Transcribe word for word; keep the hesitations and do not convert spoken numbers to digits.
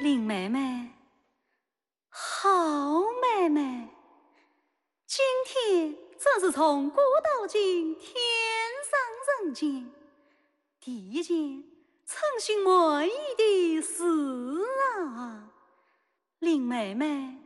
林妹妹，好妹妹，今天真是从古到今天上人间，第一件称心满意的事啊！林妹妹，